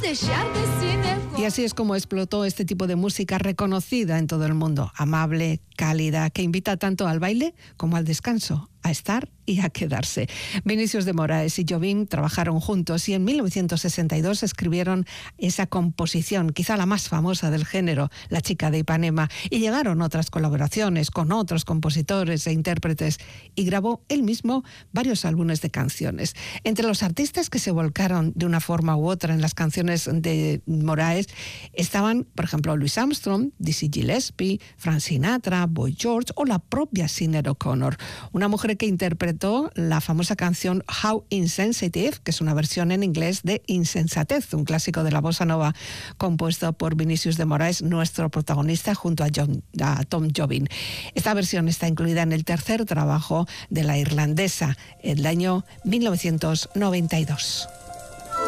Y así es como explotó este tipo de música reconocida en todo el mundo, amable, cálida, que invita tanto al baile como al descanso, a estar y a quedarse. Vinícius de Moraes y Jobim trabajaron juntos y en 1962 escribieron esa composición, quizá la más famosa del género, La chica de Ipanema, y llegaron otras colaboraciones con otros compositores e intérpretes y grabó él mismo varios álbumes de canciones. Entre los artistas que se volcaron de una forma u otra en las canciones de Moraes estaban, por ejemplo, Louis Armstrong, Dizzy Gillespie, Frank Sinatra, Boy George o la propia Sinéad O'Connor, una mujer que interpretó la famosa canción How Insensitive, que es una versión en inglés de Insensatez, un clásico de la bossa nova compuesto por Vinícius de Moraes, nuestro protagonista, junto a Tom Jobim. Esta versión está incluida en el tercer trabajo de la irlandesa, el año 1992.